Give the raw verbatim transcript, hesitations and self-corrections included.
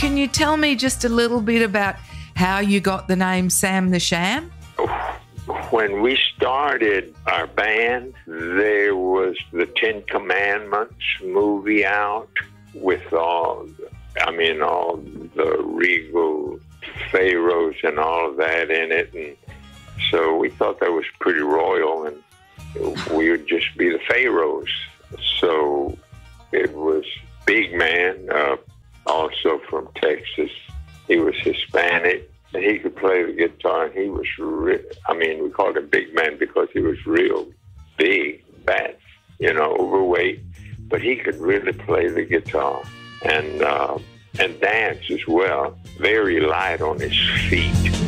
can you tell me just a little bit about how you got the name Sam the Sham? When we started our band, there was the Ten Commandments movie out with all, I mean, all the regal pharaohs and all of that in it. And so we thought that was pretty royal, and we would just be the pharaohs. So it was Big Man, uh, also from Texas. He was Hispanic. And he could play the guitar, and he was, re- I mean, we called him Big Man because he was real big, fat, you know, overweight, but he could really play the guitar and uh, and dance as well, very light on his feet.